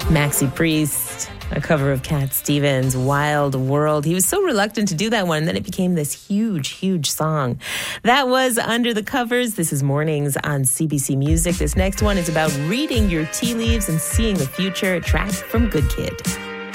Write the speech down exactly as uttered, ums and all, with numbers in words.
Maxi Priest, a cover of Cat Stevens' Wild World. He was so reluctant to do that one, and then it became this huge, huge song. That was Under the Covers. This is Mornings on C B C Music. This next one is about reading your tea leaves and seeing the future, a track from Good Kid.